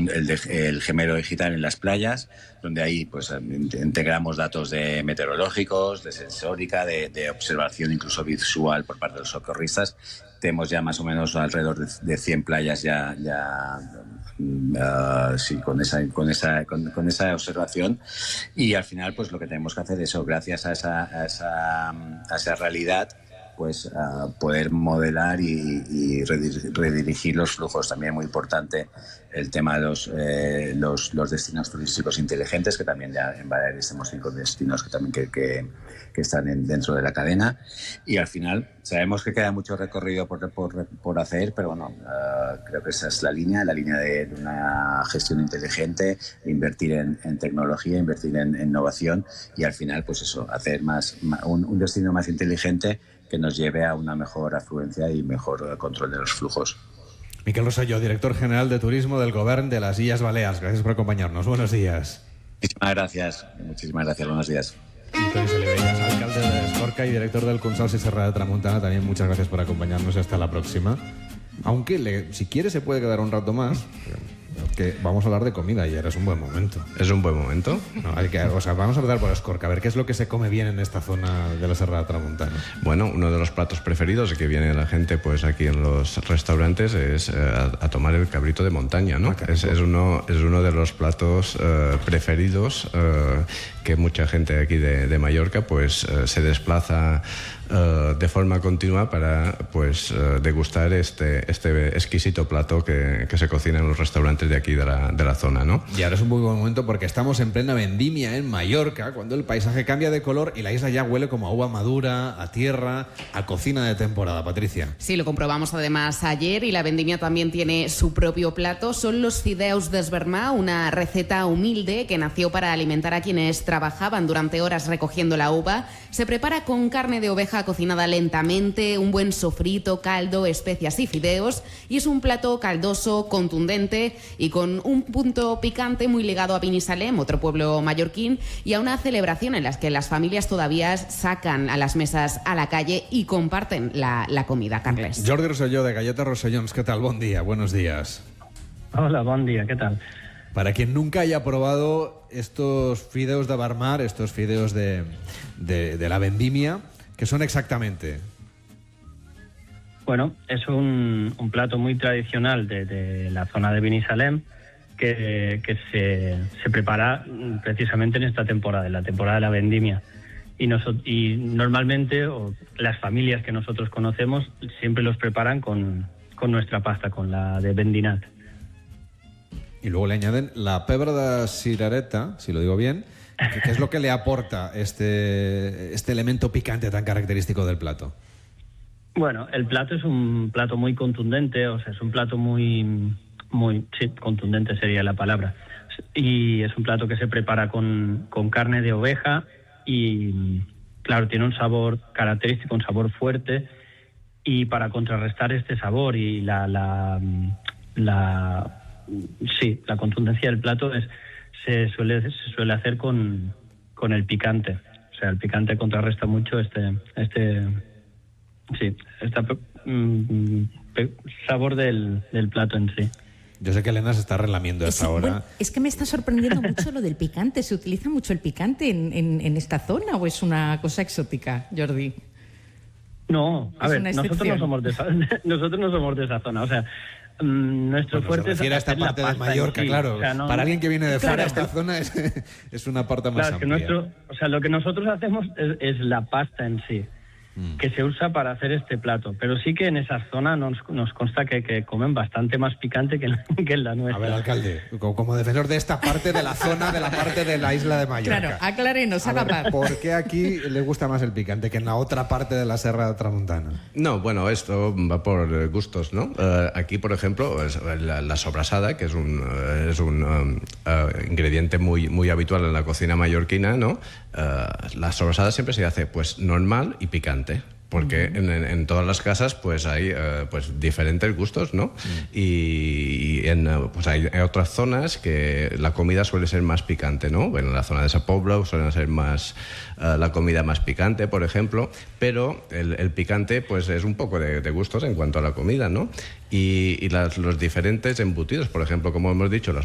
el gemelo digital en las playas, donde ahí pues integramos datos meteorológicos, de sensórica, de observación incluso visual por parte de los socorristas. Tenemos ya más o menos alrededor de 100 playas sí, con esa observación, y al final pues lo que tenemos que hacer es eso, gracias a esa realidad, pues poder modelar y redirigir los flujos. También muy importante el tema de los destinos turísticos inteligentes, que también ya en Baleares tenemos 5 destinos que también que están dentro de la cadena, y al final sabemos que queda mucho recorrido por hacer, pero bueno, creo que esa es la línea de una gestión inteligente, invertir en tecnología, invertir en innovación, y al final pues eso, hacer un destino más inteligente que nos lleve a una mejor afluencia y mejor control de los flujos. Miquel Rosselló, director general de Turismo del Govern de las Illes Balears. Gracias por acompañarnos. Buenos días. Muchísimas gracias. Buenos días. Y Toni Oliveras, alcalde de Escorca y director del Consorci Serra de Tramuntana, también muchas gracias por acompañarnos y hasta la próxima. Aunque si quiere se puede quedar un rato más, que vamos a hablar de comida y ahora es un buen momento. ¿Es un buen momento? No, vamos a empezar por Escorca, a ver qué es lo que se come bien en esta zona de la Serra de Tramuntana. Bueno, uno de los platos preferidos que viene la gente pues aquí en los restaurantes es a tomar el cabrito de montaña, ¿no? Es uno de los platos preferidos que mucha gente aquí de Mallorca pues se desplaza de forma continua para pues degustar este exquisito plato que se cocina en los restaurantes de aquí de la zona, ¿no? Y ahora es un muy buen momento porque estamos en plena vendimia en Mallorca, cuando el paisaje cambia de color y la isla ya huele como a uva madura, a tierra, a cocina de temporada. Patricia. Sí, lo comprobamos además ayer, y la vendimia también tiene su propio plato. Son los fideus d'esvermar, una receta humilde que nació para alimentar a quienes trabajaban durante horas recogiendo la uva. Se prepara con carne de oveja cocinada lentamente, un buen sofrito, caldo, especias y fideos, y es un plato caldoso, contundente y con un punto picante muy ligado a Binissalem, otro pueblo mallorquín, y a una celebración en la que las familias todavía sacan a las mesas a la calle y comparten la comida, Carles. Jordi Rosselló, de Galletas Rossellons, ¿qué tal? Buen día, buenos días. Hola, buen día, ¿qué tal? Para quien nunca haya probado estos fideus de Barmar, estos fideus de la vendimia, ¿qué son exactamente? Bueno, es un plato muy tradicional de la zona de Binissalem que se prepara precisamente en esta temporada, en la temporada de la vendimia. Y normalmente las familias que nosotros conocemos siempre los preparan con nuestra pasta, con la de vendinat. Y luego le añaden la pebre de cirereta, si lo digo bien, que es lo que le aporta este elemento picante tan característico del plato. Bueno, el plato es un plato muy contundente, o sea, es un plato muy sí, contundente sería la palabra. Y es un plato que se prepara con carne de oveja y, claro, tiene un sabor característico, un sabor fuerte, y para contrarrestar este sabor y la contundencia del plato se suele hacer con el picante. O sea, el picante contrarresta mucho este sabor del plato en sí. Yo sé que Elena se está relamiendo a esta hora. Bueno, es que me está sorprendiendo mucho lo del picante. ¿Se utiliza mucho el picante en esta zona o es una cosa exótica, Jordi? No, a ver, nosotros no somos de esa zona. O sea, nuestro fuerte se refiere a esta parte de Mallorca, claro. O sea, para alguien que viene de fuera, esta zona es una parte más amplia. Lo que nosotros hacemos es la pasta en sí, que se usa para hacer este plato. Pero sí que en esa zona nos consta que comen bastante más picante que en la nuestra. A ver, alcalde, como defensor de esta parte de la zona, de la parte de la isla de Mallorca. Claro, aclárenos, haga paz. ¿Por qué aquí le gusta más el picante que en la otra parte de la Serra de Tramuntana? No, bueno, esto va por gustos, ¿no? Aquí, por ejemplo, la sobrasada, que es un ingrediente muy habitual en la cocina mallorquina, ¿no? La sobrasada siempre se hace pues normal y picante. Porque en todas las casas pues hay pues diferentes gustos, ¿no? Y pues hay otras zonas que la comida suele ser más picante, ¿no? Bueno, en la zona de Sa Pobla suele ser más la comida más picante, por ejemplo, pero el picante pues es un poco de gustos en cuanto a la comida, ¿no? Y los diferentes embutidos, por ejemplo, como hemos dicho, las